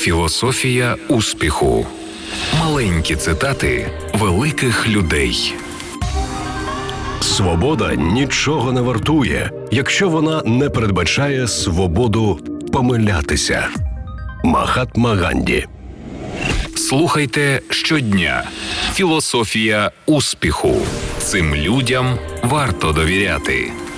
Філософія успіху. Маленькі цитати великих людей. Свобода нічого не вартує, якщо вона не передбачає свободу помилятися. Махатма Ганді. Слухайте щодня. Філософія успіху. Цим людям варто довіряти.